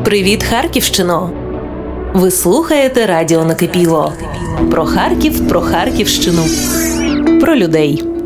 Привіт, Харківщино! Ви слухаєте радіо Накипіло. Про Харків, про Харківщину, про людей.